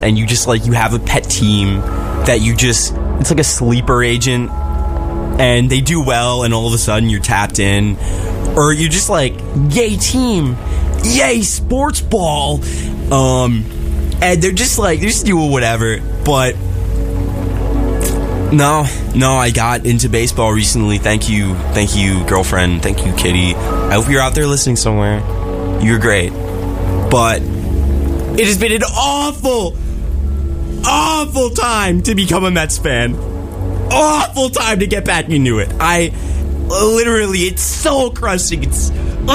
and you just like, you have a pet team that you just, it's like a sleeper agent, and they do well, and all of a sudden you're tapped in, or you're just like, yay team, yay sports ball, and they're just like, they're just doing whatever. But no, I got into baseball recently. Thank you, girlfriend. Thank you, kitty. I hope you're out there listening somewhere. You're great. But it has been an awful time to become a Mets fan. Awful time to get back into it. I literally, it's soul crushing. It's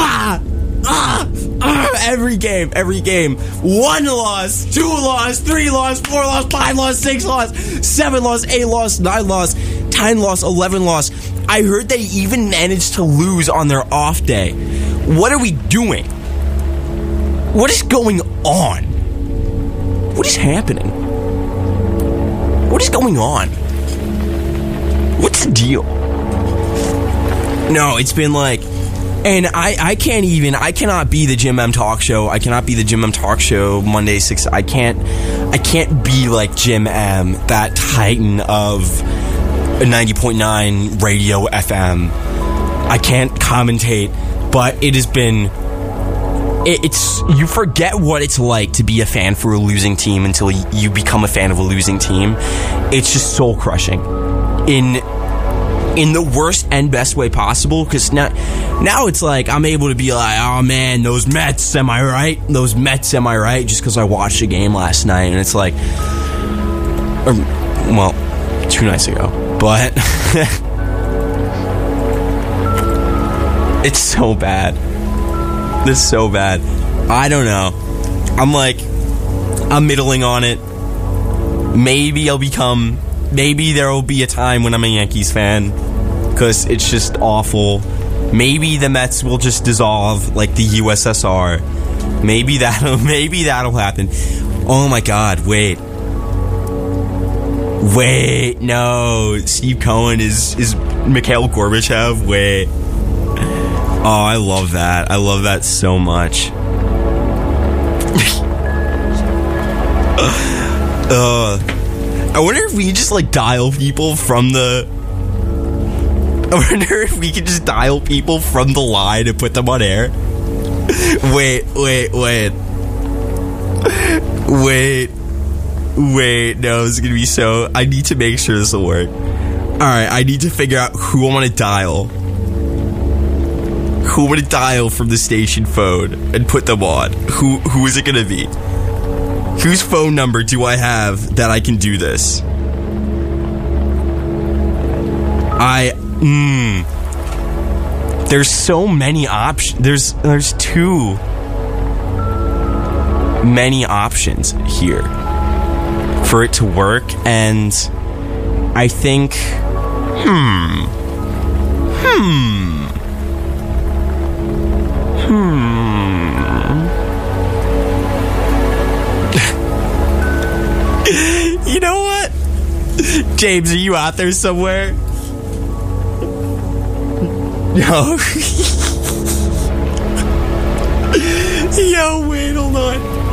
every game. 1 loss, 2 loss, 3 loss, 4 loss, 5 loss, 6 loss, 7 loss, 8 loss, 9 loss, 10 loss, 11 loss. I heard they even managed to lose on their off day. What are we doing? What is going on? What is happening? What is going on? What's the deal? No, it's been like, and I cannot be the Jim M Talk Show. I cannot be the Jim M Talk Show Monday 6. I can't be like Jim M, that titan of 90.9 radio FM. I can't commentate, but it has been, it's, you forget what it's like to be a fan for a losing team until you become a fan of a losing team. It's just soul crushing in the worst and best way possible, because now it's like I'm able to be like, oh man, those Mets, am I right? Just because I watched a game last night, and it's like, well, 2 nights ago, but it's so bad. This is so bad. I don't know. I'm middling on it. Maybe there will be a time when I'm a Yankees fan, because it's just awful. Maybe the Mets will just dissolve like the USSR. Maybe that'll happen. Oh my God! Wait, no. Steve Cohen is Mikhail Gorbachev. Wait. Oh, I love that. I love that so much. I wonder if we could just like dial people from the. I wonder if we could just dial people from the line and put them on air. Wait. No, this is gonna be so. I need to make sure this will work. All right, I need to figure out who I want to dial. Who I'm gonna dial from the station phone and put them on. Who is it gonna be? Whose phone number do I have that I can do this? There's so many options. There's too many options here for it to work, and I think You know what? James, are you out there somewhere? No. Yo, wait, hold on.